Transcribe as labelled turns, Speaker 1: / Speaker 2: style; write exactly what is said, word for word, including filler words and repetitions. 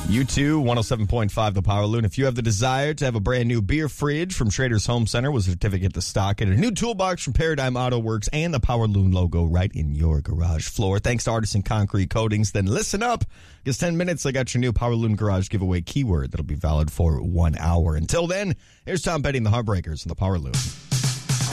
Speaker 1: You too, one oh seven point five The Power Loon. If you have the desire to have a brand new beer fridge from Schrader's Home Center with a certificate to stock and a new toolbox from Paradigm Auto Works and the Power Loon logo right in your garage floor, thanks to Artisan Concrete Coatings, then listen up. Because ten minutes, I got your new Power Loon Garage giveaway keyword that'll be valid for one hour. Until then, here's Tom Petty and the Heartbreakers and the Power Loon.